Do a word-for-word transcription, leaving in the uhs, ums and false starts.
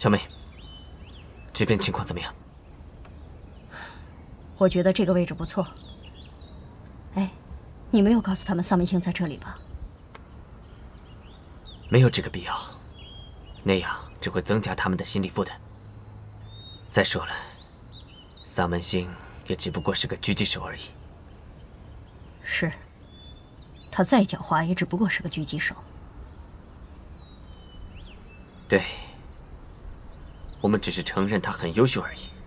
小美，这边情况怎么样？ 我觉得这个位置不错。哎，你没有告诉他们丧门星在这里吧？ 没有这个必要，那样只会增加他们的心理负担。再说了，丧门星也只不过是个狙击手而已。 是，他再狡猾，也只不过是个狙击手。 对，我们只是承认他很优秀而已。